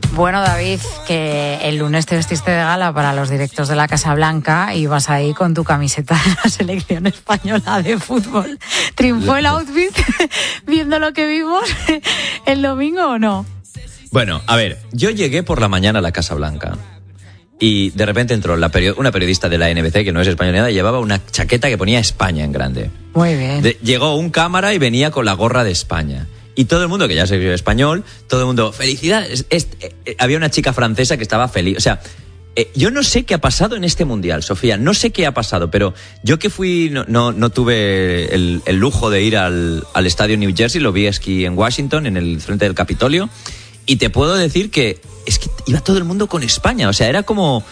Bueno, David, que el lunes te vestiste de gala para los directos de la Casa Blanca y vas ahí con tu camiseta de la selección española de fútbol. ¿Triunfó el outfit viendo lo que vimos el domingo o no? Bueno, a ver, yo llegué por la mañana a la Casa Blanca y de repente entró una periodista de la NBC, que no es española ni nada, y llevaba una chaqueta que ponía España en grande. Muy bien. Llegó un cámara y venía con la gorra de España. Y todo el mundo, que ya se vio español, todo el mundo, felicidades. Había una chica francesa que estaba feliz. O sea, yo no sé qué ha pasado en este Mundial, Sofía, no sé qué ha pasado, pero yo que fui, no tuve el lujo de ir al estadio New Jersey, lo vi aquí en Washington, en el frente del Capitolio, y te puedo decir que es que iba todo el mundo con España. O sea, era como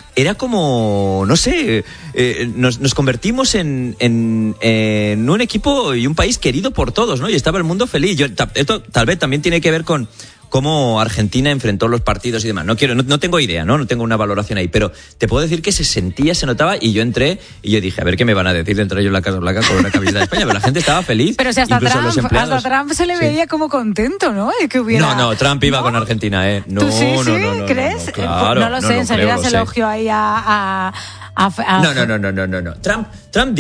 no sé, nos convertimos en un equipo y un país querido por todos, ¿no? Y estaba el mundo feliz. Esto tal vez también tiene que ver con cómo Argentina enfrentó los partidos y demás. No tengo idea, ¿no? No tengo una valoración ahí, pero te puedo decir que se sentía, se notaba, y yo entré y yo dije, a ver qué me van a decir de entrar yo en la Casa Blanca con una camiseta de España, pero la gente estaba feliz. Pero si hasta Trump se le veía como contento, ¿no? De que hubiera... No, Trump iba con Argentina, ¿eh? No, ¿Tú sí, no, ¿crees? No, claro, no lo sé, enseguida se elogió ahí a... No. Trump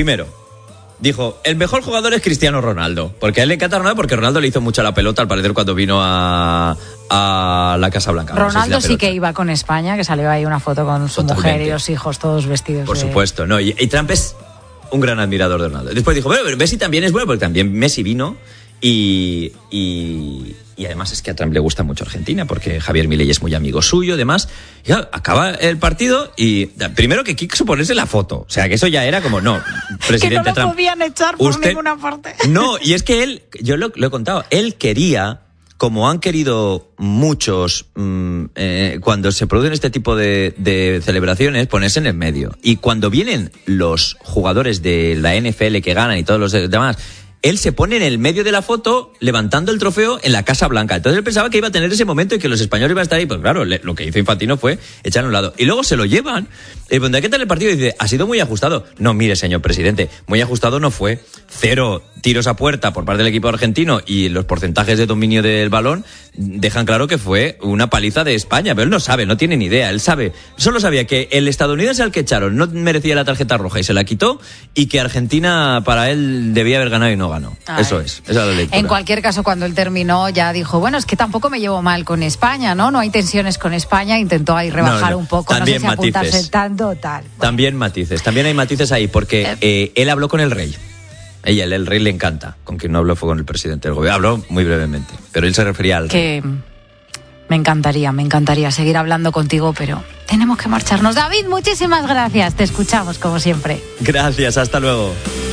dijo, el mejor jugador es Cristiano Ronaldo, porque a él le encanta Ronaldo, porque Ronaldo le hizo mucho la pelota al parecer cuando vino a la Casa Blanca. Ronaldo sí que iba con España, que salió ahí una foto con su mujer y los hijos todos vestidos. Por supuesto, no, y Trump es un gran admirador de Ronaldo. Después dijo, pero Messi también es bueno, porque también Messi vino y además es que a Trump le gusta mucho Argentina, porque Javier Milei es muy amigo suyo, además. Y claro, acaba el partido y primero que quiso ponerse la foto. O sea, que eso ya era como, no, presidente Trump. Que no lo podían echar por ninguna parte. No, y es que él, yo lo he contado, él quería, como han querido muchos cuando se producen este tipo de celebraciones, ponerse en el medio. Y cuando vienen los jugadores de la NFL que ganan y todos los demás, él se pone en el medio de la foto levantando el trofeo en la Casa Blanca. Entonces él pensaba que iba a tener ese momento y que los españoles iban a estar ahí. Pues claro, lo que hizo Infantino fue echarlo a un lado. Y luego se lo llevan. Y cuando hay que tal el partido dice, ha sido muy ajustado. No, mire, señor presidente, muy ajustado no fue. 0 tiros a puerta por parte del equipo argentino y los porcentajes de dominio del balón dejan claro que fue una paliza de España. Pero él no sabe, no tiene ni idea. Él solo sabía que el estadounidense al que echaron no merecía la tarjeta roja y se la quitó, y que Argentina para él debía haber ganado y no ganó. Eso es, esa es la lectura. En cualquier caso, cuando él terminó ya dijo, bueno, es que tampoco me llevo mal con España, ¿no? No hay tensiones con España, intentó ahí rebajar un poco, también no sé si apuntarse matices. Tanto, tal. Bueno. También hay matices ahí, porque él habló con el rey. El rey le encanta, con quien no habló fue con el presidente del gobierno. Habló muy brevemente, pero él se refería al rey. Que me encantaría seguir hablando contigo, pero tenemos que marcharnos. David, muchísimas gracias, te escuchamos como siempre. Gracias, hasta luego.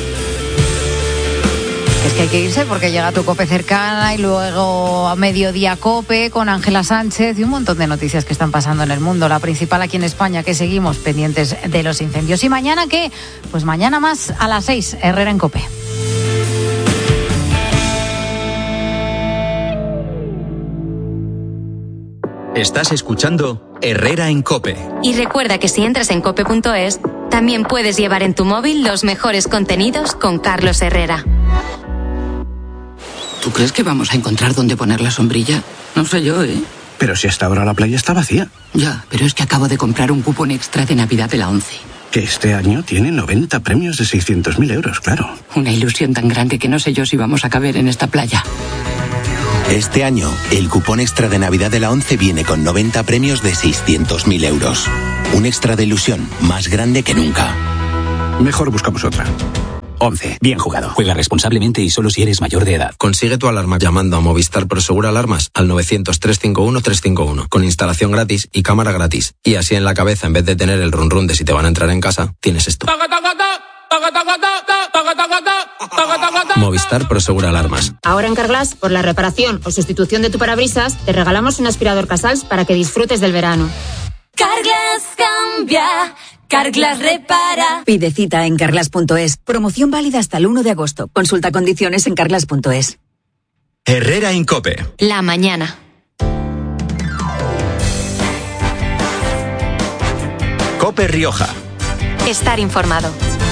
Es que hay que irse porque llega tu COPE cercana y luego a mediodía COPE con Ángela Sánchez y un montón de noticias que están pasando en el mundo. La principal aquí en España, que seguimos pendientes de los incendios. ¿Y mañana qué? Pues mañana más a las 6, Herrera en COPE. Estás escuchando Herrera en COPE. Y recuerda que si entras en cope.es, también puedes llevar en tu móvil los mejores contenidos con Carlos Herrera. ¿Tú crees que vamos a encontrar dónde poner la sombrilla? No sé yo, ¿eh? Pero si hasta ahora la playa está vacía. Ya, pero es que acabo de comprar un cupón extra de Navidad de la ONCE. Que este año tiene 90 premios de 600.000 euros, claro. Una ilusión tan grande que no sé yo si vamos a caber en esta playa. Este año, el cupón extra de Navidad de la ONCE viene con 90 premios de 600.000 euros. Un extra de ilusión más grande que nunca. Mejor buscamos otra. ONCE. Bien jugado. Juega responsablemente y solo si eres mayor de edad. Consigue tu alarma llamando a Movistar Prosegur Alarmas al 900-351-351 con instalación gratis y cámara gratis. Y así en la cabeza, en vez de tener el run run de si te van a entrar en casa, tienes esto. Movistar Prosegur Alarmas. Ahora en Carglass, por la reparación o sustitución de tu parabrisas, te regalamos un aspirador Casals para que disfrutes del verano. Carglass cambia, Carglass repara. Pide cita en carglass.es. Promoción válida hasta el 1 de agosto. Consulta condiciones en carglass.es. Herrera en COPE. La mañana. COPE Rioja. Estar informado.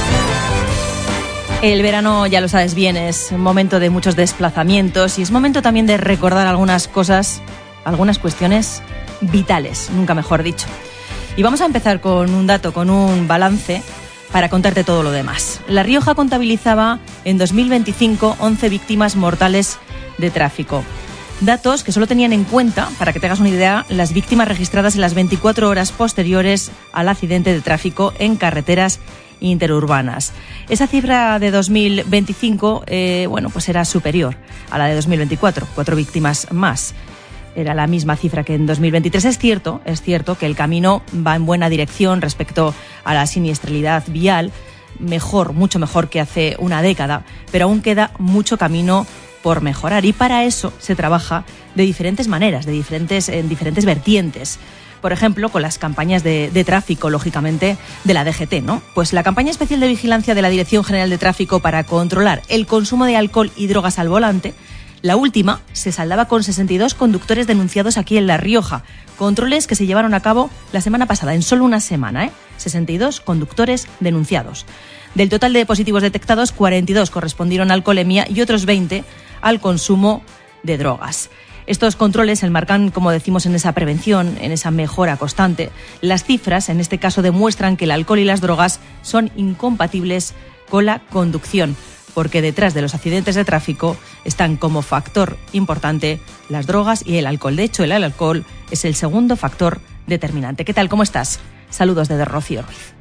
El verano, ya lo sabes bien, es un momento de muchos desplazamientos y es momento también de recordar algunas cosas algunas cuestiones vitales, nunca mejor dicho. Y vamos a empezar con un dato, con un balance, para contarte todo lo demás. La Rioja contabilizaba en 2025 11 víctimas mortales de tráfico. Datos que solo tenían en cuenta, para que te hagas una idea, las víctimas registradas en las 24 horas posteriores al accidente de tráfico en carreteras interurbanas. Esa cifra de 2025, pues era superior a la de 2024, 4 víctimas más. Era la misma cifra que en 2023. Es cierto que el camino va en buena dirección respecto a la siniestralidad vial, mucho mejor que hace una década, pero aún queda mucho camino por mejorar y para eso se trabaja de diferentes maneras, en diferentes vertientes. Por ejemplo, con las campañas de tráfico, lógicamente, de la DGT, ¿no? Pues la campaña especial de vigilancia de la Dirección General de Tráfico para controlar el consumo de alcohol y drogas al volante, la última se saldaba con 62 conductores denunciados aquí en La Rioja. Controles que se llevaron a cabo la semana pasada, en solo una semana, 62 conductores denunciados. Del total de positivos detectados, 42 correspondieron a alcoholemia y otros 20 al consumo de drogas. Estos controles enmarcan, como decimos, en esa prevención, en esa mejora constante. Las cifras, en este caso, demuestran que el alcohol y las drogas son incompatibles con la conducción, porque detrás de los accidentes de tráfico están como factor importante las drogas y el alcohol. De hecho, el alcohol es el segundo factor determinante. ¿Qué tal? ¿Cómo estás? Saludos desde Rocío Ruiz.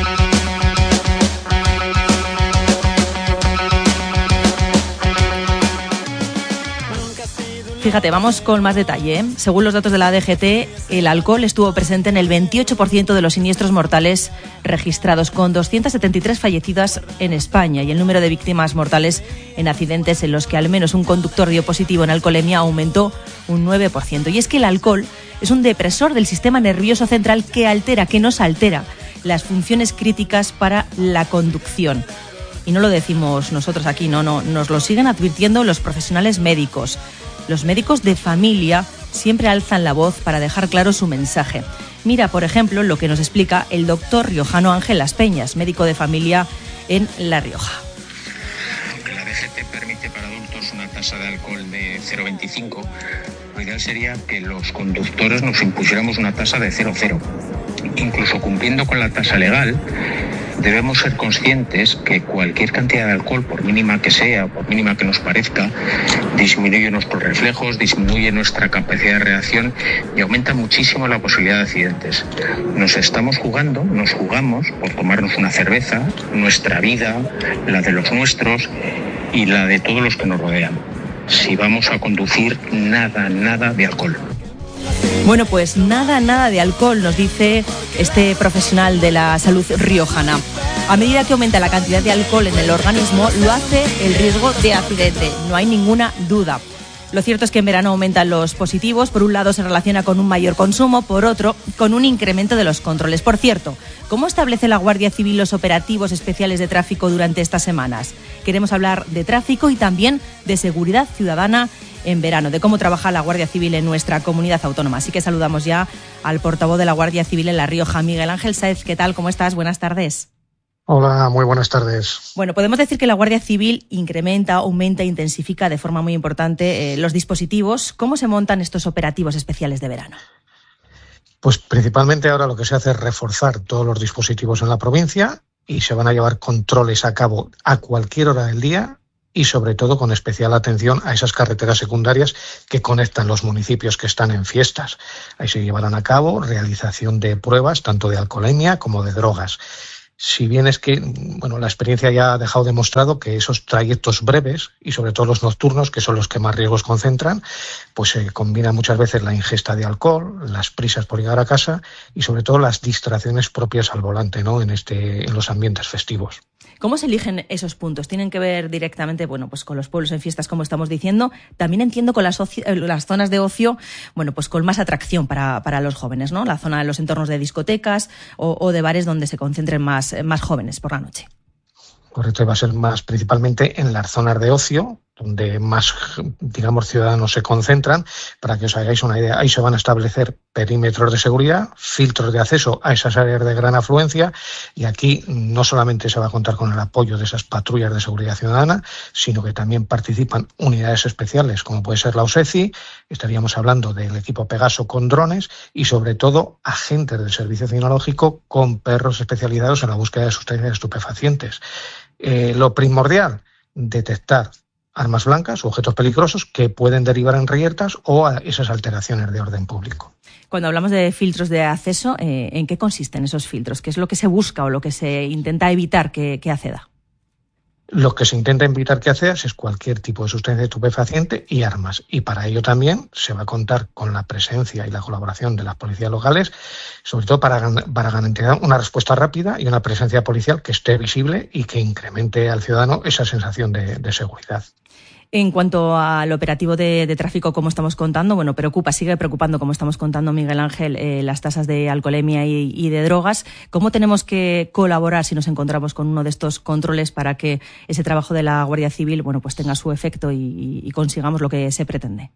Fíjate, vamos con más detalle. Según los datos de la DGT, el alcohol estuvo presente en el 28% de los siniestros mortales registrados, con 273 fallecidas en España, y el número de víctimas mortales en accidentes en los que al menos un conductor dio positivo en alcoholemia aumentó un 9%. Y es que el alcohol es un depresor del sistema nervioso central que nos altera las funciones críticas para la conducción. Y no lo decimos nosotros aquí, no, nos lo siguen advirtiendo los profesionales médicos. Los médicos de familia siempre alzan la voz para dejar claro su mensaje. Mira, por ejemplo, lo que nos explica el doctor riojano Ángel Las Peñas, médico de familia en La Rioja. Aunque la DGT permite para adultos una tasa de alcohol de 0,25, lo ideal sería que los conductores nos impusiéramos una tasa de 0,0. Incluso cumpliendo con la tasa legal, debemos ser conscientes que cualquier cantidad de alcohol, por mínima que sea, por mínima que nos parezca, disminuye nuestros reflejos, disminuye nuestra capacidad de reacción y aumenta muchísimo la posibilidad de accidentes. Nos jugamos por tomarnos una cerveza, nuestra vida, la de los nuestros y la de todos los que nos rodean. Si vamos a conducir, nada de alcohol. Bueno, pues nada de alcohol, nos dice este profesional de la salud riojana. A medida que aumenta la cantidad de alcohol en el organismo, lo hace el riesgo de accidente, no hay ninguna duda. Lo cierto es que en verano aumentan los positivos. Por un lado se relaciona con un mayor consumo, por otro con un incremento de los controles. Por cierto, ¿cómo establece la Guardia Civil los operativos especiales de tráfico durante estas semanas? Queremos hablar de tráfico y también de seguridad ciudadana en verano, de cómo trabaja la Guardia Civil en nuestra comunidad autónoma. Así que saludamos ya al portavoz de la Guardia Civil en La Rioja, Miguel Ángel Sáez. ¿Qué tal? ¿Cómo estás? Buenas tardes. Hola, muy buenas tardes. Bueno, podemos decir que la Guardia Civil incrementa, aumenta, intensifica de forma muy importante los dispositivos. ¿Cómo se montan estos operativos especiales de verano? Pues principalmente ahora lo que se hace es reforzar todos los dispositivos en la provincia y se van a llevar controles a cabo a cualquier hora del día y sobre todo con especial atención a esas carreteras secundarias que conectan los municipios que están en fiestas. Ahí se llevarán a cabo realización de pruebas tanto de alcoholemia como de drogas. Si bien es que la experiencia ya ha dejado demostrado que esos trayectos breves y sobre todo los nocturnos, que son los que más riesgos concentran, pues se combina muchas veces la ingesta de alcohol, las prisas por llegar a casa y sobre todo las distracciones propias al volante, ¿no? en los ambientes festivos. ¿Cómo se eligen esos puntos? ¿Tienen que ver directamente pues con los pueblos en fiestas, como estamos diciendo? También entiendo con las zonas de ocio, pues con más atracción para los jóvenes, ¿no? La zona de los entornos de discotecas o de bares donde se concentren más jóvenes por la noche. Correcto, y va a ser más principalmente en las zonas de ocio, donde más, digamos, ciudadanos se concentran. Para que os hagáis una idea, ahí se van a establecer perímetros de seguridad, filtros de acceso a esas áreas de gran afluencia, y aquí no solamente se va a contar con el apoyo de esas patrullas de seguridad ciudadana, sino que también participan unidades especiales, como puede ser la OSECI, estaríamos hablando del equipo Pegaso con drones y sobre todo agentes del servicio cinológico con perros especializados en la búsqueda de sustancias estupefacientes. Lo primordial, detectar armas blancas o objetos peligrosos que pueden derivar en reyertas o a esas alteraciones de orden público. Cuando hablamos de filtros de acceso, ¿en qué consisten esos filtros? ¿Qué es lo que se busca o lo que se intenta evitar que acceda? Lo que se intenta evitar que accedas es cualquier tipo de sustancia estupefaciente y armas. Y para ello también se va a contar con la presencia y la colaboración de las policías locales, sobre todo para garantizar una respuesta rápida y una presencia policial que esté visible y que incremente al ciudadano esa sensación de seguridad. En cuanto al operativo de tráfico, como estamos contando, bueno, sigue preocupando, como estamos contando, Miguel Ángel, las tasas de alcoholemia y de drogas. ¿Cómo tenemos que colaborar si nos encontramos con uno de estos controles para que ese trabajo de la Guardia Civil, bueno, pues tenga su efecto y consigamos lo que se pretende?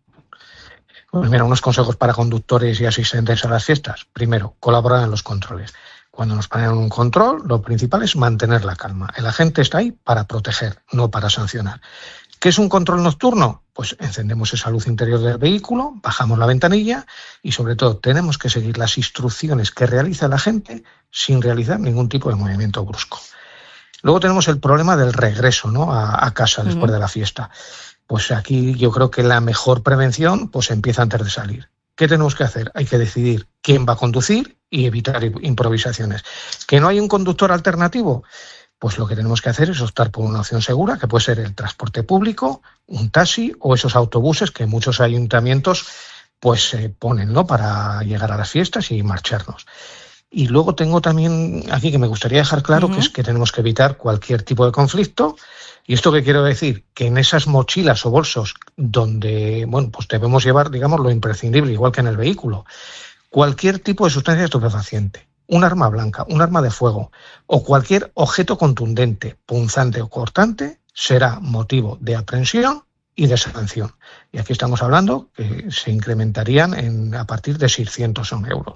Pues mira, unos consejos para conductores y asistentes a las fiestas. Primero, colaborar en los controles. Cuando nos paran un control, lo principal es mantener la calma. El agente está ahí para proteger, no para sancionar. ¿Qué es un control nocturno? Pues encendemos esa luz interior del vehículo, bajamos la ventanilla y sobre todo tenemos que seguir las instrucciones que realiza el agente sin realizar ningún tipo de movimiento brusco. Luego tenemos el problema del regreso, ¿no?, a casa después de la fiesta. Pues aquí yo creo que la mejor prevención pues empieza antes de salir. ¿Qué tenemos que hacer? Hay que decidir quién va a conducir y evitar improvisaciones. ¿Que no hay un conductor alternativo? Pues lo que tenemos que hacer es optar por una opción segura, que puede ser el transporte público, un taxi o esos autobuses que muchos ayuntamientos pues ponen, ¿no?, para llegar a las fiestas y marcharnos. Y luego tengo también aquí que me gustaría dejar claro que es que tenemos que evitar cualquier tipo de conflicto. ¿Y esto qué quiero decir? Que en esas mochilas o bolsos donde, bueno, pues debemos llevar, digamos, lo imprescindible, igual que en el vehículo, cualquier tipo de sustancia estupefaciente, un arma blanca, un arma de fuego o cualquier objeto contundente, punzante o cortante será motivo de aprehensión y de sanción. Y aquí estamos hablando que se incrementarían a partir de 600 euros.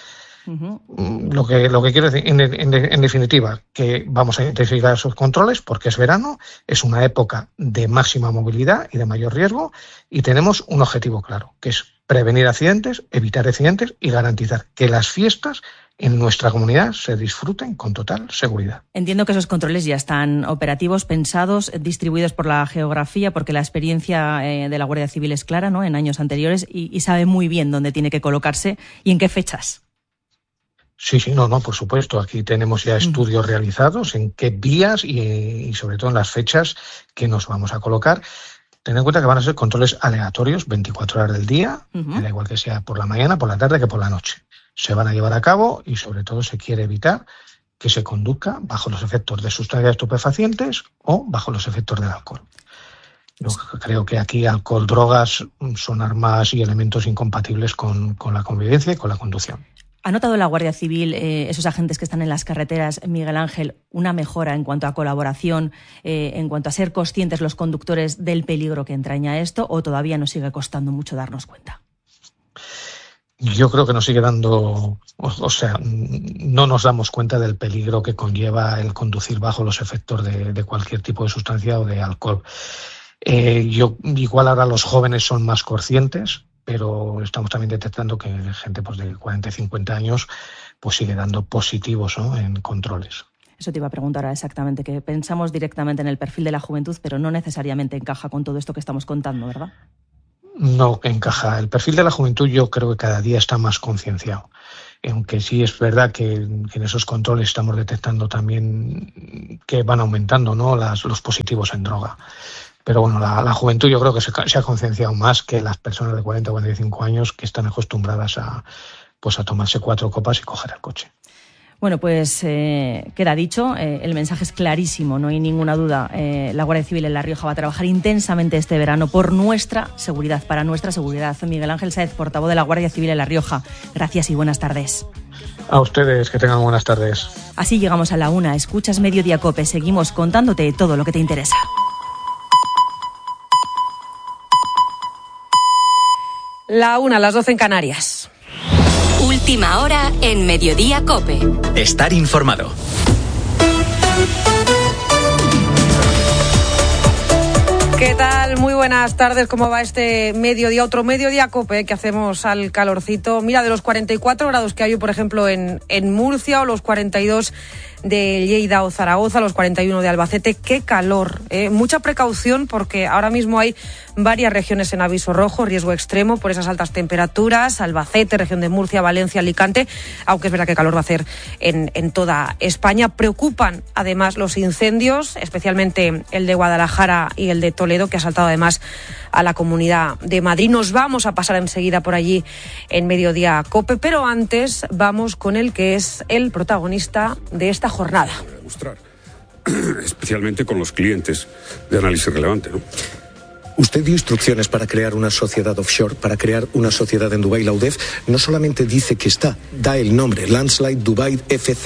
Lo que quiero decir, en definitiva, que vamos a intensificar esos controles porque es verano, es una época de máxima movilidad y de mayor riesgo y tenemos un objetivo claro, que es prevenir accidentes, evitar accidentes y garantizar que las fiestas en nuestra comunidad se disfruten con total seguridad. Entiendo que esos controles ya están operativos, pensados, distribuidos por la geografía, porque la experiencia de la Guardia Civil es clara, ¿no?, en años anteriores y sabe muy bien dónde tiene que colocarse y en qué fechas. Sí, no, por supuesto. Aquí tenemos ya estudios realizados en qué vías y sobre todo en las fechas que nos vamos a colocar. Ten en cuenta que van a ser controles aleatorios 24 horas del día, da igual que sea por la mañana, por la tarde que por la noche. Se van a llevar a cabo y sobre todo se quiere evitar que se conduzca bajo los efectos de sustancias estupefacientes o bajo los efectos del alcohol. Yo creo que aquí alcohol, drogas son armas y elementos incompatibles con la convivencia y con la conducción. ¿Ha notado la Guardia Civil, esos agentes que están en las carreteras, Miguel Ángel, una mejora en cuanto a colaboración, en cuanto a ser conscientes los conductores del peligro que entraña esto, o todavía nos sigue costando mucho darnos cuenta? Yo creo que nos sigue dando, no nos damos cuenta del peligro que conlleva el conducir bajo los efectos de cualquier tipo de sustancia o de alcohol. Igual ahora los jóvenes son más conscientes, pero estamos también detectando que gente pues de 40 y 50 años pues sigue dando positivos, ¿no?, en controles. Eso te iba a preguntar ahora exactamente, que pensamos directamente en el perfil de la juventud, pero no necesariamente encaja con todo esto que estamos contando, ¿verdad? No encaja. El perfil de la juventud yo creo que cada día está más concienciado. Aunque sí es verdad que en esos controles estamos detectando también que van aumentando, ¿no?, los positivos en droga. Pero bueno, la juventud yo creo que se ha concienciado más que las personas de 40 o 45 años que están acostumbradas a tomarse 4 copas y coger el coche. Bueno, pues queda dicho, el mensaje es clarísimo, no hay ninguna duda. La Guardia Civil en La Rioja va a trabajar intensamente este verano por nuestra seguridad, para nuestra seguridad. Miguel Ángel Sáez, portavoz de la Guardia Civil en La Rioja. Gracias y buenas tardes. A ustedes, que tengan buenas tardes. Así llegamos a la 1. Escuchas Mediodía COPE. Seguimos contándote todo lo que te interesa. 1:00, las 12 en Canarias. Última hora en Mediodía COPE. Estar informado. ¿Qué tal? Muy buenas tardes. ¿Cómo va este mediodía? Otro mediodía COPE que hacemos al calorcito. Mira, de los 44 grados que hay, por ejemplo, en Murcia, o los 42 de Lleida o Zaragoza, los 41 de Albacete. ¡Qué calor! Mucha precaución porque ahora mismo hay varias regiones en aviso rojo, riesgo extremo por esas altas temperaturas. Albacete, región de Murcia, Valencia, Alicante, aunque es verdad que calor va a hacer en toda España. Preocupan además los incendios, especialmente el de Guadalajara y el de Toledo, que ha saltado además a la Comunidad de Madrid. Nos vamos a pasar enseguida por allí en Mediodía COPE, pero antes vamos con el que es el protagonista de esta jornada. Especialmente con los clientes de análisis relevante, ¿no? Usted dio instrucciones para crear una sociedad offshore, para crear una sociedad en Dubái. La UDEF no solamente dice que está, da el nombre, Landslide Dubai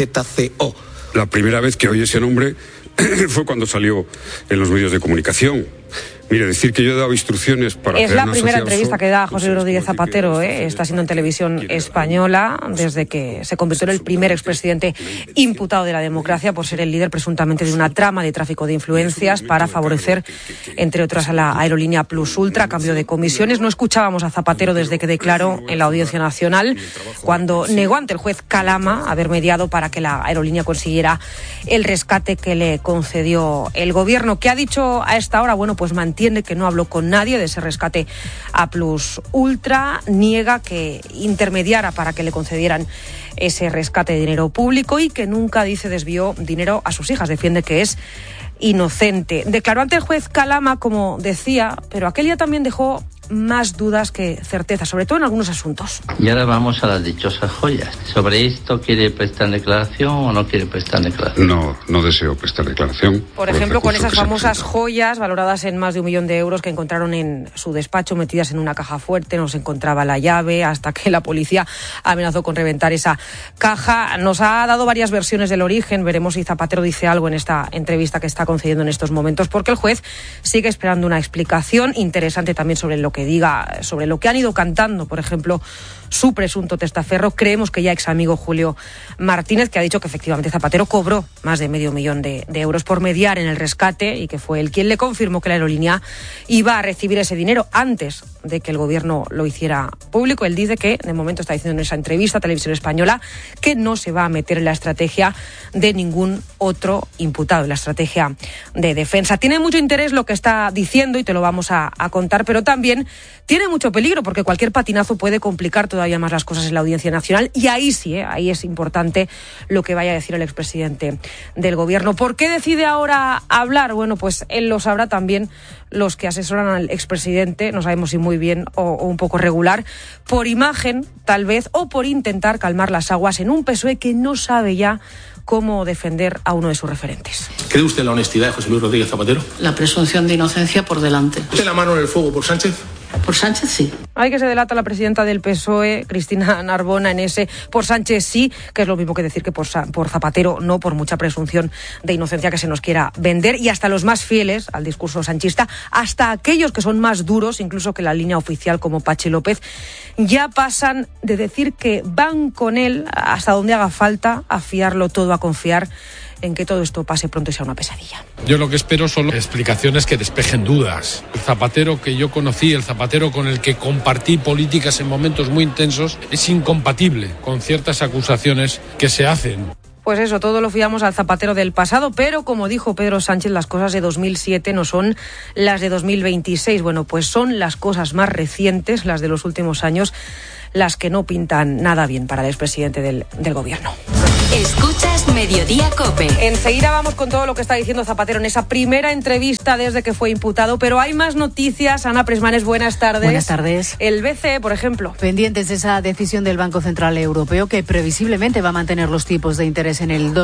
FZCO. La primera vez que oí ese nombre fue cuando salió en los medios de comunicación. Mire, decir que yo he dado instrucciones para... Es la primera entrevista que da José Rodríguez Zapatero, está siendo en televisión española desde que se convirtió en el primer expresidente imputado de la democracia por ser el líder presuntamente de una trama de tráfico de influencias para favorecer, entre otras, a la aerolínea Plus Ultra a cambio de comisiones. No escuchábamos a Zapatero desde que declaró en la Audiencia Nacional, cuando negó ante el juez Calama haber mediado para que la aerolínea consiguiera el rescate que le concedió el gobierno. ¿Qué ha dicho a esta hora? Bueno, pues mantiene que no habló con nadie de ese rescate a Plus Ultra, niega que intermediara para que le concedieran ese rescate de dinero público y que nunca, dice, desvió dinero a sus hijas. Defiende que es inocente. Declaró ante el juez Calama, como decía, pero aquel día también dejó más dudas que certezas, sobre todo en algunos asuntos. Y ahora vamos a las dichosas joyas. ¿Sobre esto quiere prestar declaración o no quiere prestar declaración? No deseo prestar declaración. Por ejemplo, con esas famosas joyas valoradas en más de 1 millón de euros que encontraron en su despacho, metidas en una caja fuerte, no se encontraba la llave, hasta que la policía amenazó con reventar esa caja. Nos ha dado varias versiones del origen. Veremos si Zapatero dice algo en esta entrevista que está concediendo en estos momentos, porque el juez sigue esperando una explicación interesante también sobre lo que diga, sobre lo que han ido cantando, por ejemplo, su presunto testaferro. Creemos que ya ex amigo Julio Martínez, que ha dicho que efectivamente Zapatero cobró más de medio millón de euros por mediar en el rescate y que fue él quien le confirmó que la aerolínea iba a recibir ese dinero antes de que el gobierno lo hiciera público. Él dice que, de momento, está diciendo en esa entrevista a Televisión Española, que no se va a meter en la estrategia de ningún otro imputado, en la estrategia de defensa. Tiene mucho interés lo que está diciendo y te lo vamos a contar, pero también tiene mucho peligro porque cualquier patinazo puede complicar todavía más las cosas en la Audiencia Nacional, y ahí sí, ahí es importante lo que vaya a decir el expresidente del gobierno. ¿Por qué decide ahora hablar? Bueno, pues él lo sabrá, también los que asesoran al expresidente, no sabemos si muy bien o un poco regular, por imagen tal vez, o por intentar calmar las aguas en un PSOE que no sabe ya cómo defender a uno de sus referentes. ¿Cree usted en la honestidad de José Luis Rodríguez Zapatero? La presunción de inocencia por delante. ¿Usted la mano en el fuego por Sánchez? Por Sánchez sí. Hay que se delata la presidenta del PSOE, Cristina Narbona, en ese por Sánchez sí, que es lo mismo que decir que por Zapatero no, por mucha presunción de inocencia que se nos quiera vender. Y hasta los más fieles al discurso sanchista, hasta aquellos que son más duros, incluso que la línea oficial, como Pachi López, ya pasan de decir que van con él hasta donde haga falta, a fiarlo todo, a confiar en que todo esto pase pronto y sea una pesadilla. Yo lo que espero son explicaciones que despejen dudas. El Zapatero que yo conocí, el Zapatero con el que compartí políticas en momentos muy intensos, es incompatible con ciertas acusaciones que se hacen. Pues eso, todo lo fiamos al Zapatero del pasado, pero como dijo Pedro Sánchez, las cosas de 2007 no son las de 2026. Bueno, pues son las cosas más recientes, las de los últimos años, las que no pintan nada bien para el expresidente del gobierno. Escuchas Mediodía COPE. Enseguida vamos con todo lo que está diciendo Zapatero en esa primera entrevista desde que fue imputado, pero hay más noticias. Ana Presmanes, buenas tardes. Buenas tardes. El BCE, por ejemplo. Pendientes de esa decisión del Banco Central Europeo, que previsiblemente va a mantener los tipos de interés en el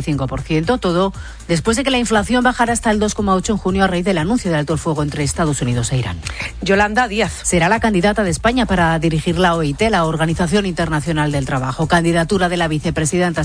2,25%, todo después de que la inflación bajara hasta el 2,8% en junio a raíz del anuncio del alto el fuego entre Estados Unidos e Irán. Yolanda Díaz. Será la candidata de España para dirigir la OIT, la Organización Internacional del Trabajo. Candidatura de la vicepresidenta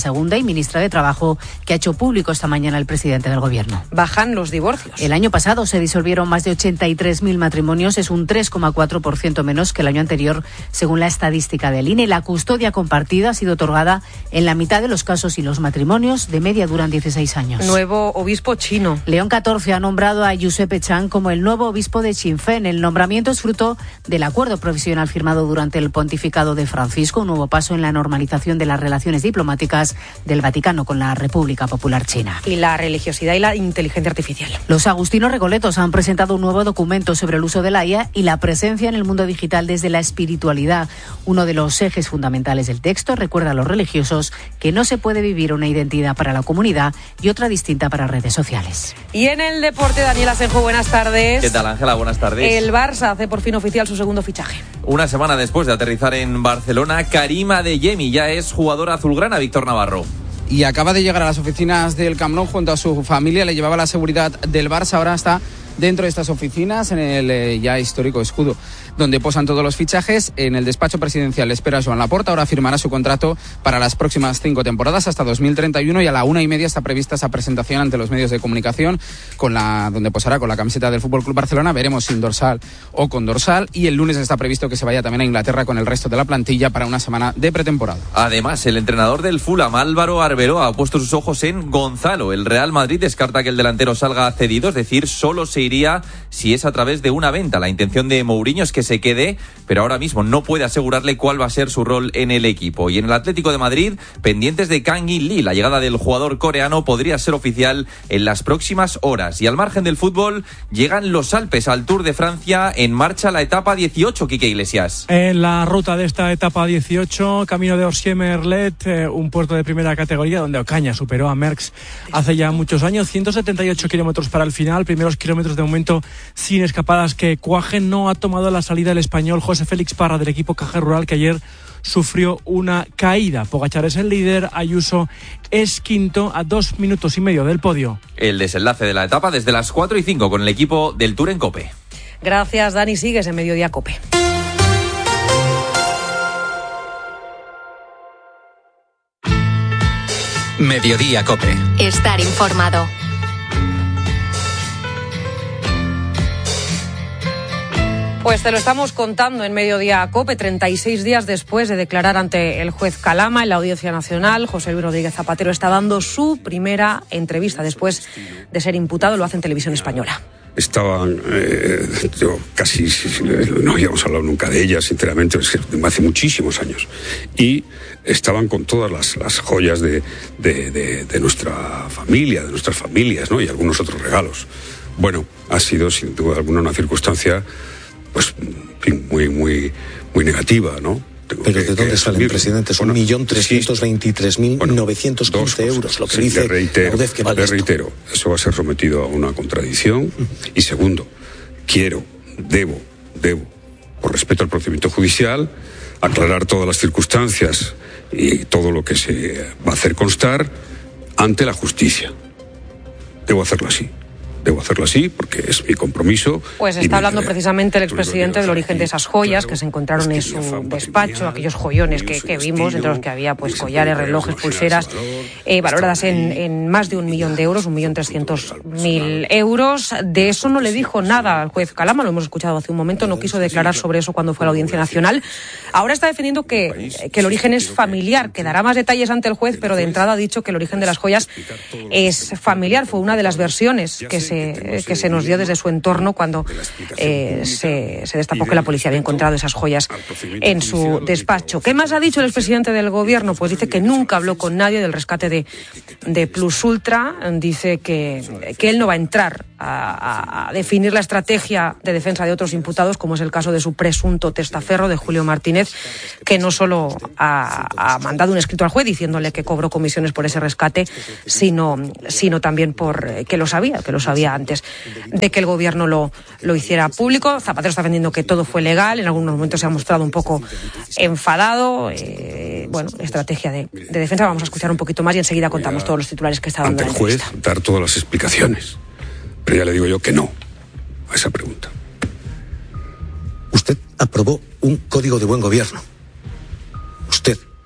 segunda y ministra de Trabajo, que ha hecho público esta mañana el presidente del Gobierno. Bajan los divorcios. El año pasado se disolvieron más de 83.000 matrimonios, es un 3,4% menos que el año anterior, según la estadística del INE. La custodia compartida ha sido otorgada en la mitad de los casos y los matrimonios de media duran 16 años. Nuevo obispo chino. León XIV ha nombrado a Giuseppe Chang como el nuevo obispo de Sinn Féin. El nombramiento es fruto del acuerdo provisional firmado durante el pontificado de Francisco, un nuevo paso en la normalización de las relaciones diplomáticas del Vaticano con la República Popular China. Y la religiosidad y la inteligencia artificial. Los agustinos recoletos han presentado un nuevo documento sobre el uso de la IA y la presencia en el mundo digital desde la espiritualidad. Uno de los ejes fundamentales del texto recuerda a los religiosos que no se puede vivir una identidad para la comunidad y otra distinta para redes sociales. Y en el deporte, Daniel Asenjo, buenas tardes. ¿Qué tal, Ángela? Buenas tardes. El Barça hace por fin oficial su segundo fichaje. Una semana después de aterrizar en Barcelona, Karim Adeyemi ya es jugador azulgrana, Víctor Navarro. Y acaba de llegar a las oficinas del Camp Nou junto a su familia, le llevaba la seguridad del Barça, ahora está dentro de estas oficinas, en el ya histórico escudo, donde posan todos los fichajes. En el despacho presidencial le espera Joan Laporta, ahora firmará su contrato para las próximas 5 temporadas, hasta 2031, y a la 1:30 está prevista esa presentación ante los medios de comunicación, donde posará con la camiseta del FC Barcelona, veremos sin dorsal o con dorsal, y el lunes está previsto que se vaya también a Inglaterra con el resto de la plantilla para una semana de pretemporada. Además, el entrenador del Fulham, Álvaro Arbeloa, ha puesto sus ojos en Gonzalo. El Real Madrid descarta que el delantero salga cedido, es decir, solo se iría si es a través de una venta. La intención de Mourinho es que se quede, pero ahora mismo no puede asegurarle cuál va a ser su rol en el equipo. Y en el Atlético de Madrid, pendientes de Kang In Lee. La llegada del jugador coreano podría ser oficial en las próximas horas. Y al margen del fútbol, llegan los Alpes al Tour de Francia. En marcha la etapa 18, Quique Iglesias. En la ruta de esta etapa 18, camino de Orsier-Merlet, un puerto de primera categoría donde Ocaña superó a Merckx hace ya muchos años. 178 kilómetros para el final, primeros kilómetros de momento sin escapadas que cuajen. No ha tomado la salida el español José Félix Parra del equipo Caja Rural, que ayer sufrió una caída. Pogačar es el líder, Ayuso es quinto a 2 minutos y medio del podio. El desenlace de la etapa desde las 4:05 con el equipo del Tour en COPE. Gracias, Dani. Sigues en Mediodía COPE. Mediodía COPE. Estar informado. Pues te lo estamos contando en Mediodía COPE, 36 días después de declarar ante el juez Calama en la Audiencia Nacional. José Luis Rodríguez Zapatero está dando su primera entrevista después de ser imputado, lo hace en Televisión Española. Estaban, yo casi no habíamos hablado nunca de ellas, sinceramente, es que hace muchísimos años, y estaban con todas las joyas de nuestra familia, de nuestras familias, ¿no? Y algunos otros regalos. Bueno, ha sido sin duda alguna una circunstancia pues muy negativa, ¿no? Pero ¿de dónde salen, presidente? Son 1.323.915 euros, lo que dice la UDEF que vale esto. Reitero, eso va a ser sometido a una contradicción. Y segundo, debo, por respeto al procedimiento judicial, aclarar todas las circunstancias y todo lo que se va a hacer constar ante la justicia. Debo hacerlo así porque es mi compromiso. Pues está hablando precisamente el expresidente del origen de esas joyas que se encontraron en su despacho, aquellos joyones que vimos, entre los que había pues collares, relojes, pulseras, valoradas en más de 1 millón de euros, 1.300.000 euros. De eso no le dijo nada al juez Calama, lo hemos escuchado hace un momento, no quiso declarar sobre eso cuando fue a la Audiencia Nacional. Ahora está defendiendo que el origen es familiar, que dará más detalles ante el juez, pero de entrada ha dicho que el origen de las joyas es familiar. Fue una de las versiones que se nos dio desde su entorno cuando se destapó que la policía había encontrado esas joyas en su despacho. ¿Qué más ha dicho el expresidente del gobierno? Pues dice que nunca habló con nadie del rescate de Plus Ultra. Dice que él no va a entrar a definir la estrategia de defensa de otros imputados, como es el caso de su presunto testaferro, de Julio Martínez, que no solo ha mandado un escrito al juez diciéndole que cobró comisiones por ese rescate, sino también por que lo sabía antes de que el gobierno lo hiciera público. Zapatero está defendiendo que todo fue legal, en algunos momentos se ha mostrado un poco enfadado. Estrategia de defensa. Vamos a escuchar un poquito más y enseguida contamos todos los titulares que está dando ante el juez, dar todas las explicaciones. Pero ya le digo yo que no a esa pregunta. Usted aprobó un código de buen gobierno. Usted,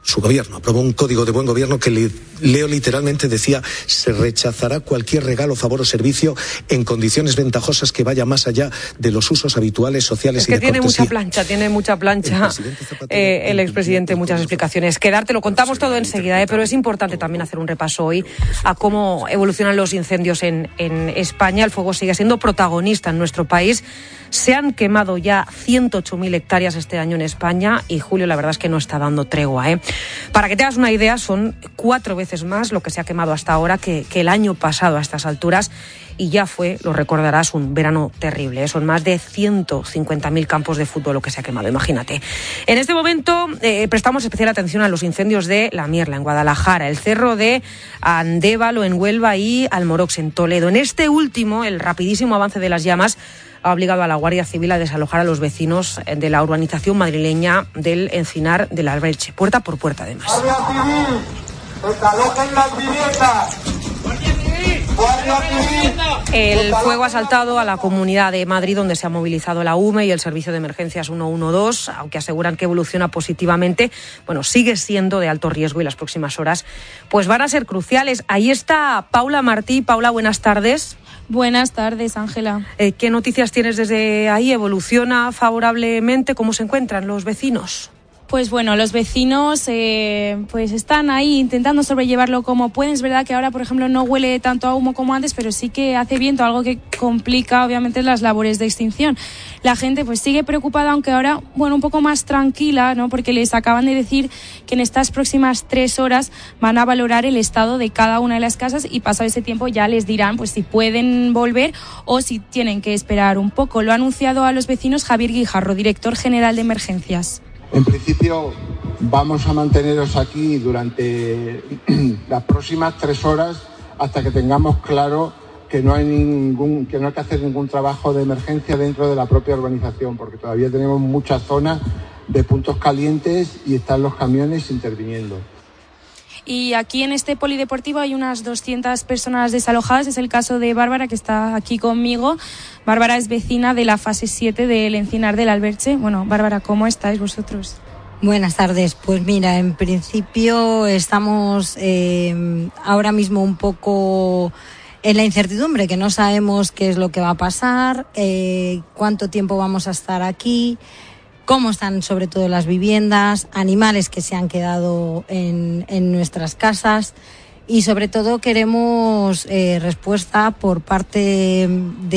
su gobierno aprobó un código de buen gobierno que leo literalmente, decía: se rechazará cualquier regalo, favor o servicio en condiciones ventajosas que vaya más allá de los usos habituales, sociales y de cortesía. Tiene mucha plancha el expresidente, muchas explicaciones. Te lo contamos todo enseguida, pero es importante también hacer un repaso hoy a cómo evolucionan los incendios en España. El fuego sigue siendo protagonista en nuestro país. Se han quemado ya 108.000 hectáreas este año en España y julio, la verdad es que no está dando tregua, ¿eh? Para que te hagas una idea, son 4 veces más lo que se ha quemado hasta ahora que el año pasado a estas alturas, y ya fue, lo recordarás, un verano terrible, ¿eh? Son más de 150.000 campos de fútbol lo que se ha quemado, imagínate. En este momento prestamos especial atención a los incendios de La Mierla, en Guadalajara, el Cerro de Andévalo, en Huelva, y Almorox, en Toledo. En este último, el rapidísimo avance de las llamas ha obligado a la Guardia Civil a desalojar a los vecinos de la urbanización madrileña del Encinar del Alberche, puerta por puerta además. Guardia Civil, desalojen las viviendas. El fuego ha saltado a la Comunidad de Madrid, donde se ha movilizado la UME y el Servicio de Emergencias 112, aunque aseguran que evoluciona positivamente. Bueno, sigue siendo de alto riesgo y las próximas horas pues van a ser cruciales. Ahí está Paula Martí. Paula, buenas tardes. Buenas tardes, Ángela. ¿Qué noticias tienes desde ahí? ¿Evoluciona favorablemente? ¿Cómo se encuentran los vecinos? Pues bueno, los vecinos pues están ahí intentando sobrellevarlo como pueden. Es verdad que ahora, por ejemplo, no huele tanto a humo como antes, pero sí que hace viento, algo que complica obviamente las labores de extinción. La gente pues sigue preocupada, aunque ahora, bueno, un poco más tranquila, ¿no? Porque les acaban de decir que en estas próximas 3 horas van a valorar el estado de cada una de las casas y pasado ese tiempo ya les dirán pues si pueden volver o si tienen que esperar un poco. Lo ha anunciado a los vecinos Javier Guijarro, director general de Emergencias. En principio vamos a manteneros aquí durante las próximas 3 horas hasta que tengamos claro que no hay que hacer ningún trabajo de emergencia dentro de la propia urbanización, porque todavía tenemos muchas zonas de puntos calientes y están los camiones interviniendo. Y aquí en este polideportivo hay unas 200 personas desalojadas. Es el caso de Bárbara, que está aquí conmigo. Bárbara es vecina de la fase 7 del Encinar del Alberche. Bueno, Bárbara, ¿cómo estáis vosotros? Buenas tardes. Pues mira, en principio estamos ahora mismo un poco en la incertidumbre, que no sabemos qué es lo que va a pasar, cuánto tiempo vamos a estar aquí, cómo están sobre todo las viviendas, animales que se han quedado en nuestras casas, y sobre todo queremos respuesta por parte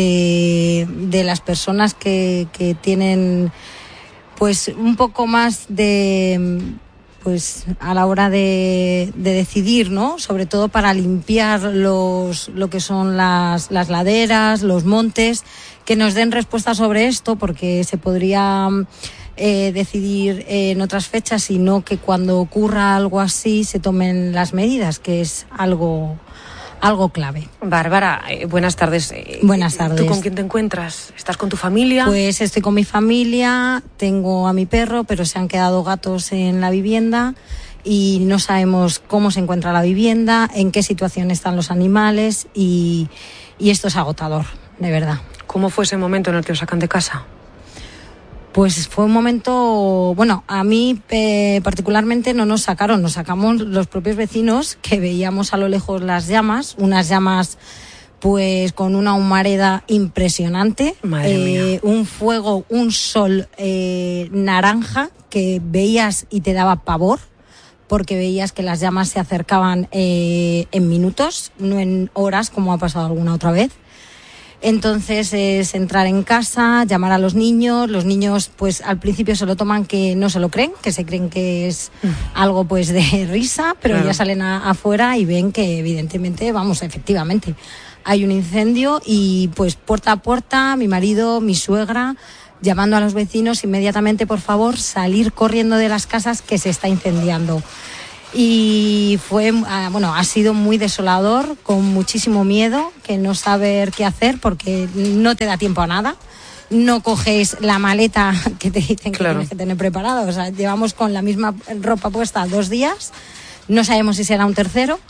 de las personas que tienen pues un poco más de pues a la hora de decidir, ¿no? Sobre todo para limpiar lo que son las laderas, los montes, que nos den respuesta sobre esto, porque se podría decidir en otras fechas, y no que cuando ocurra algo así se tomen las medidas, que es algo clave. Bárbara, buenas tardes. Buenas tardes. ¿Tú con quién te encuentras? ¿Estás con tu familia? Pues estoy con mi familia, tengo a mi perro, pero se han quedado gatos en la vivienda y no sabemos cómo se encuentra la vivienda, en qué situación están los animales, y esto es agotador, de verdad. ¿Cómo fue ese momento en el que os sacan de casa? Pues fue un momento, bueno, a mí particularmente no nos sacaron, nos sacamos los propios vecinos, que veíamos a lo lejos las llamas, unas llamas pues con una humareda impresionante, un fuego, un sol naranja que veías y te daba pavor, porque veías que las llamas se acercaban en minutos, no en horas como ha pasado alguna otra vez. Entonces es entrar en casa, llamar a los niños pues al principio se lo toman, que no se lo creen, que se creen que es algo pues de risa, pero claro, ya salen afuera y ven que evidentemente, efectivamente hay un incendio, y pues puerta a puerta, mi marido, mi suegra, llamando a los vecinos inmediatamente, por favor, salir corriendo de las casas que se está incendiando. Y ha sido muy desolador, con muchísimo miedo, que no saber qué hacer, porque no te da tiempo a nada. No coges la maleta que te dicen que tienes que tener preparada. O sea, llevamos con la misma ropa puesta 2 días, no sabemos si será un tercero,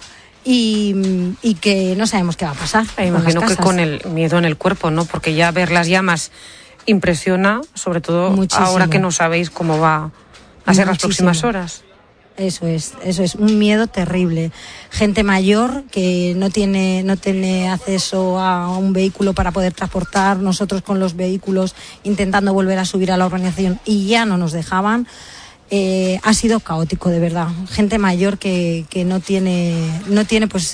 y que no sabemos qué va a pasar. Imagino que con el miedo en el cuerpo, ¿no? Porque ya ver las llamas impresiona, sobre todo muchísimo, ahora que no sabéis cómo va a ser las próximas horas. Eso es un miedo terrible. Gente mayor que no tiene acceso a un vehículo para poder transportar, nosotros con los vehículos intentando volver a subir a la urbanización y ya no nos dejaban. Ha sido caótico, de verdad. Gente mayor que no tiene pues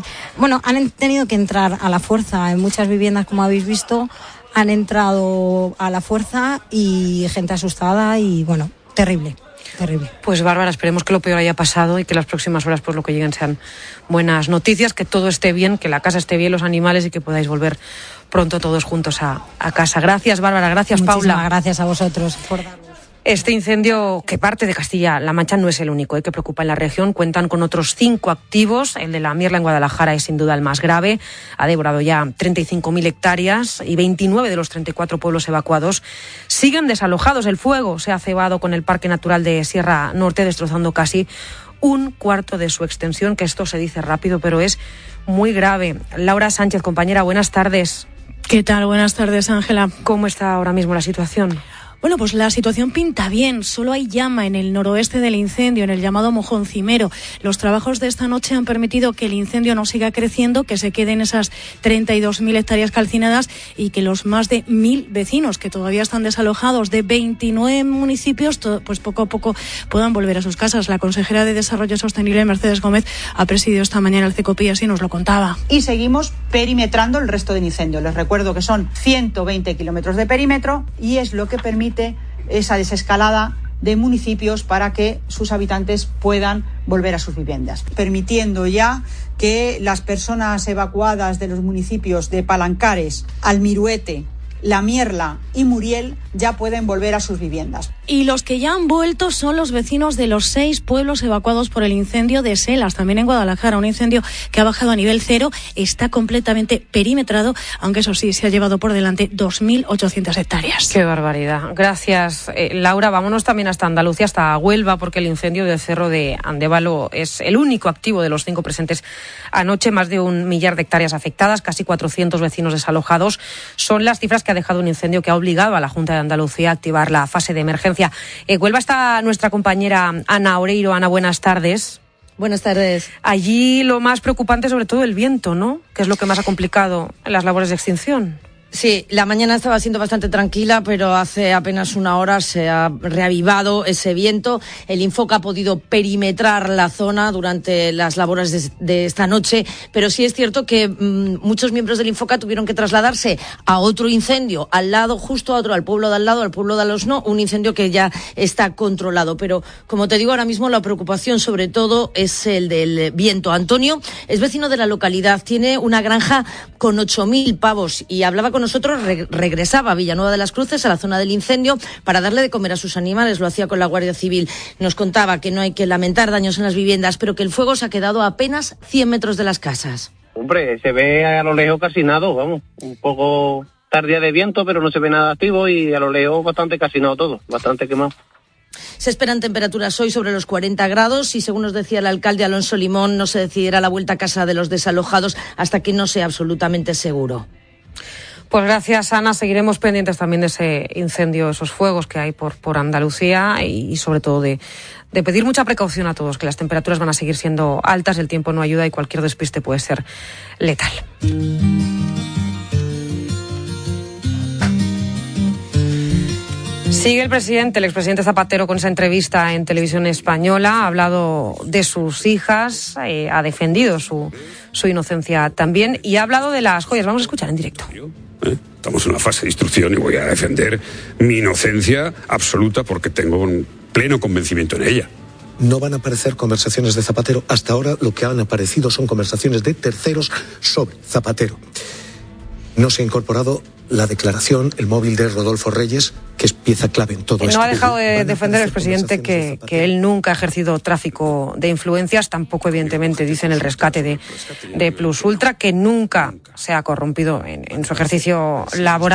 han tenido que entrar a la fuerza en muchas viviendas, como habéis visto, han entrado a la fuerza y gente asustada y bueno, terrible. Pues Bárbara, esperemos que lo peor haya pasado y que las próximas horas pues lo que lleguen sean buenas noticias, que todo esté bien, que la casa esté bien, los animales, y que podáis volver pronto todos juntos a casa. Gracias, Bárbara. Gracias, Muchísimas Paula. Gracias a vosotros por darnos. Este incendio, que parte de Castilla-La Mancha, no es el único que preocupa en la región. Cuentan con otros 5 activos. El de la Mierla en Guadalajara es sin duda el más grave. Ha devorado ya 35.000 hectáreas y 29 de los 34 pueblos evacuados siguen desalojados. El fuego se ha cebado con el Parque Natural de Sierra Norte, destrozando casi un cuarto de su extensión, que esto se dice rápido, pero es muy grave. Laura Sánchez, compañera, buenas tardes. ¿Qué tal? Buenas tardes, Ángela. ¿Cómo está ahora mismo la situación? Bueno, pues la situación pinta bien. Solo hay llama en el noroeste del incendio, en el llamado Mojón Cimero. Los trabajos de esta noche han permitido que el incendio no siga creciendo, que se queden esas 32.000 hectáreas calcinadas y que los más de 1.000 vecinos que todavía están desalojados de 29 municipios, pues poco a poco puedan volver a sus casas. La consejera de Desarrollo Sostenible, Mercedes Gómez, ha presidido esta mañana el CECOPI y así nos lo contaba. Y seguimos perimetrando el resto del incendio. Les recuerdo que son 120 kilómetros de perímetro y es lo que permite esa desescalada de municipios para que sus habitantes puedan volver a sus viviendas, permitiendo ya que las personas evacuadas de los municipios de Palancares, Almiruete, La Mierla y Muriel ya pueden volver a sus viviendas. Y los que ya han vuelto son los vecinos de los 6 pueblos evacuados por el incendio de Selas, también en Guadalajara, un incendio que ha bajado a nivel 0, está completamente perimetrado, aunque eso sí, se ha llevado por delante 2.800 hectáreas. Qué barbaridad. Gracias, Laura. Vámonos también hasta Andalucía, hasta Huelva, porque el incendio del Cerro de Andévalo es el único activo de los 5 presentes anoche. Más de 1 millar de hectáreas afectadas, casi 400 vecinos desalojados. Son las cifras que ha dejado un incendio que ha obligado a la Junta de Andalucía a activar la fase de emergencia. Huelva está nuestra compañera Ana Oreiro. Ana, buenas tardes. Buenas tardes. Allí lo más preocupante, sobre todo el viento, ¿no? Que es lo que más ha complicado las labores de extinción. Sí, la mañana estaba siendo bastante tranquila, pero hace apenas una hora se ha reavivado ese viento. El Infoca ha podido perimetrar la zona durante las labores de esta noche, pero sí es cierto que muchos miembros del Infoca tuvieron que trasladarse a otro incendio, al lado, justo a otro, al pueblo de al lado, al pueblo de Alosno, un incendio que ya está controlado. Pero, como te digo, ahora mismo la preocupación sobre todo es el del viento. Antonio es vecino de la localidad, tiene una granja con 8.000 pavos y hablaba con nosotros, regresaba a Villanueva de las Cruces, a la zona del incendio, para darle de comer a sus animales. Lo hacía con la Guardia Civil. Nos contaba que no hay que lamentar daños en las viviendas, pero que el fuego se ha quedado a apenas 100 metros de las casas. Hombre, se ve a lo lejos casi nada, vamos, un poco tardía de viento, pero no se ve nada activo y a lo lejos bastante calcinado todo, bastante quemado. Se esperan temperaturas hoy sobre los 40 grados y, según nos decía el alcalde Alonso Limón, no se decidirá la vuelta a casa de los desalojados hasta que no sea absolutamente seguro. Pues gracias, Ana. Seguiremos pendientes también de ese incendio, esos fuegos que hay por Andalucía y sobre todo de pedir mucha precaución a todos, que las temperaturas van a seguir siendo altas, el tiempo no ayuda y cualquier despiste puede ser letal. Sigue el expresidente Zapatero, con esa entrevista en Televisión Española. Ha hablado de sus hijas, ha defendido su inocencia también y ha hablado de las joyas. Vamos a escuchar en directo. Estamos en una fase de instrucción y voy a defender mi inocencia absoluta porque tengo un pleno convencimiento en ella. No van a aparecer conversaciones de Zapatero. Hasta ahora lo que han aparecido son conversaciones de terceros sobre Zapatero. No se ha incorporado la declaración, el móvil de Rodolfo Reyes, que es pieza clave en todo esto. No ha dejado de defender el expresidente que él nunca ha ejercido tráfico de influencias, tampoco evidentemente dice en el rescate de Plus Ultra, que nunca se ha corrompido en su ejercicio laboral.